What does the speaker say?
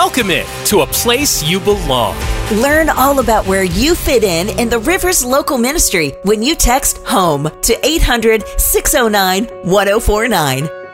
Welcome it to a place you belong. Learn all about where you fit in the Rivers Local Ministry when you text HOME to 800-609-1049.